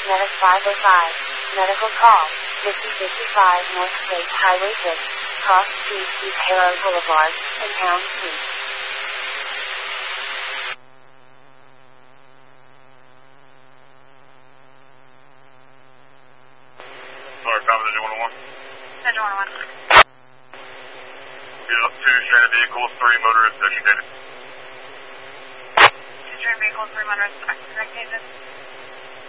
Medic 505. Medical call. 5055 North State Highway 6. Cross Street, East Haro Boulevard, in Elm Street. Sorry, Falcon Engine 101. Engine 101. Get up 2 stranded vehicles, 3 motorists, educated. 2 stranded vehicles, 3 motorists, active connected.